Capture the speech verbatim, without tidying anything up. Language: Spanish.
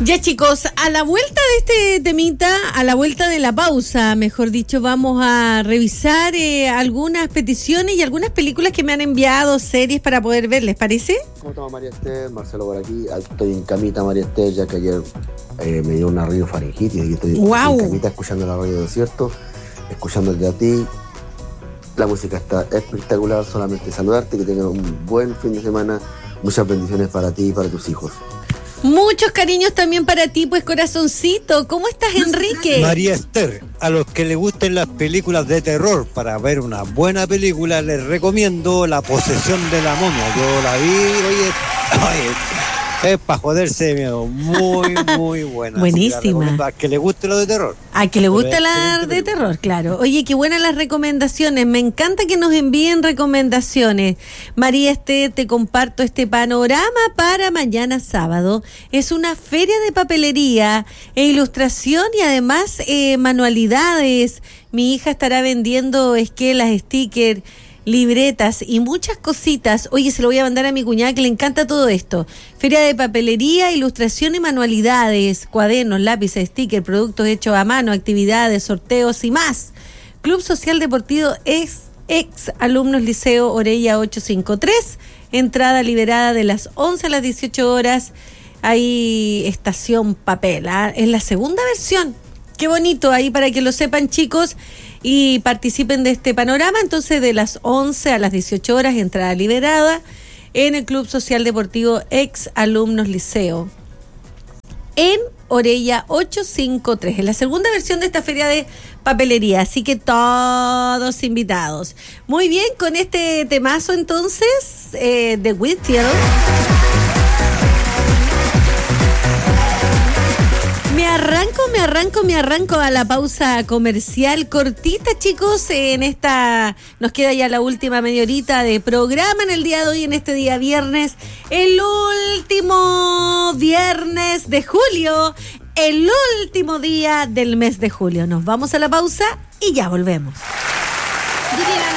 Ya, chicos, a la vuelta de este temita, a la vuelta de la pausa, mejor dicho, vamos a revisar eh, algunas peticiones y algunas películas que me han enviado, series para poder ver, ¿les parece? ¿Cómo estamos, María Esther? Marcelo por aquí. Estoy en camita, María Esther, ya que ayer eh, me dio una rinofaringitis y estoy wow. en camita escuchando la radio Desierto, escuchándote a ti. La música está espectacular, solamente saludarte, que tengan un buen fin de semana. Muchas bendiciones para ti y para tus hijos. Muchos cariños también para ti, pues, corazoncito. ¿Cómo estás, Enrique? María Esther, a los que les gusten las películas de terror, para ver una buena película, les recomiendo La posesión de la momia. Yo la vi, oye, oye es para joderse de miedo. Muy, muy buena. Buenísima. A que le guste lo de terror. A que le guste la de terror, claro. Oye, qué buenas las recomendaciones. Me encanta que nos envíen recomendaciones. María Este, te comparto este panorama para mañana sábado. Es una feria de papelería e ilustración y además eh, manualidades. Mi hija estará vendiendo esquelas, stickers, libretas y muchas cositas. Oye, se lo voy a mandar a mi cuñada que le encanta todo esto. Feria de papelería, ilustración y manualidades, cuadernos, lápices, stickers, productos hechos a mano, actividades, sorteos y más. Club Social Deportivo ex, ex alumnos Liceo Orella ochocientos cincuenta y tres. Entrada liberada de las once a las dieciocho horas. Hay estación papel, ¿eh? Es la segunda versión. Qué bonito, ahí para que lo sepan, chicos, y participen de este panorama. Entonces, de las once a las dieciocho horas, entrada liberada en el Club Social Deportivo ex alumnos Liceo en Orella ochocientos cincuenta y tres. Es la segunda versión de esta feria de papelería, así que todos invitados. Muy bien, con este temazo entonces eh, de Whitfield. Me arranco, me arranco, me arranco a la pausa comercial cortita, chicos. En esta nos queda ya la última media horita de programa en el día de hoy, en este día viernes, el último viernes de julio, el último día del mes de julio. Nos vamos a la pausa y ya volvemos. Divina